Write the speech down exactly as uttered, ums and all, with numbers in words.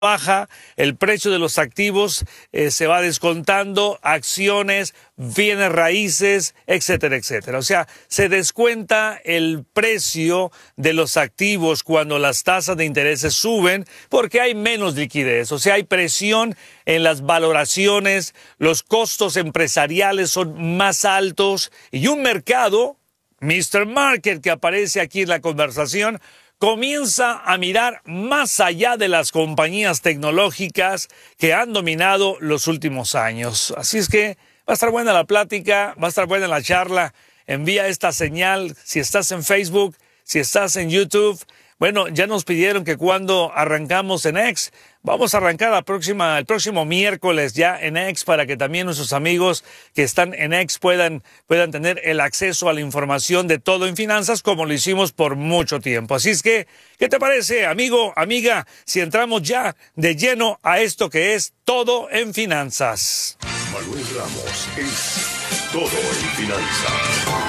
baja, el precio de los activos eh, se va descontando, acciones, bienes raíces, etcétera, etcétera. O sea, se descuenta el precio de los activos cuando las tasas de intereses suben porque hay menos liquidez. O sea, hay presión en las valoraciones, los costos empresariales son más altos y un mercado, mister Market, que aparece aquí en la conversación, comienza a mirar más allá de las compañías tecnológicas que han dominado los últimos años. Así es que va a estar buena la plática, va a estar buena la charla. Envía esta señal si estás en Facebook, si estás en YouTube. Bueno, ya nos pidieron que cuando arrancamos en X, vamos a arrancar la próxima, el próximo miércoles ya en X para que también nuestros amigos que están en X puedan, puedan tener el acceso a la información de todo en finanzas como lo hicimos por mucho tiempo. Así es que, ¿qué te parece, amigo, amiga, si entramos ya de lleno a esto que es Todo en Finanzas? Manuel Ramos es Todo en Finanzas.